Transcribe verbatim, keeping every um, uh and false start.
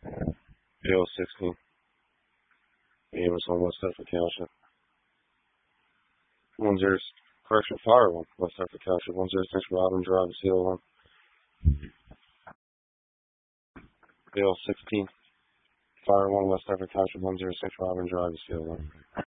A L sixteen. Amos on West Suffolk Township. One zero, correction, Fire one, West Suffolk Township. One zero six Robin Drive, C L one. A L sixteen. Fire one, West Suffolk Township. One zero six Robin Drive, C L one.